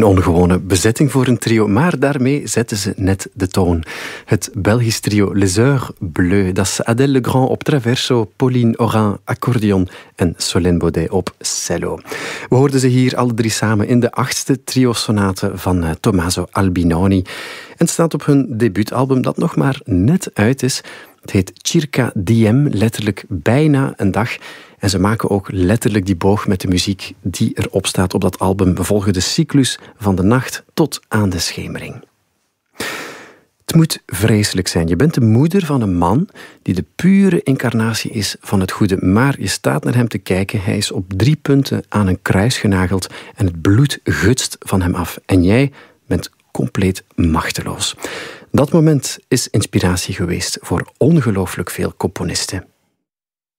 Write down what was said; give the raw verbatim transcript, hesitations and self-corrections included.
Een ongewone bezetting voor een trio, maar daarmee zetten ze net de toon. Het Belgisch trio Les Heures Bleues, dat is Adèle Legrand op traverso, Pauline Orin accordeon en Solène Baudet op cello. We hoorden ze hier alle drie samen in de achtste trio-sonate van uh, Tommaso Albinoni. En het staat op hun debuutalbum dat nog maar net uit is. Het heet Circa Diem, letterlijk bijna een dag. En ze maken ook letterlijk die boog met de muziek die erop staat op dat album. We volgen de cyclus van de nacht tot aan de schemering. Het moet vreselijk zijn. Je bent de moeder van een man die de pure incarnatie is van het goede. Maar je staat naar hem te kijken. Hij is op drie punten aan een kruis genageld en het bloed gutst van hem af. En jij bent compleet machteloos. Dat moment is inspiratie geweest voor ongelooflijk veel componisten.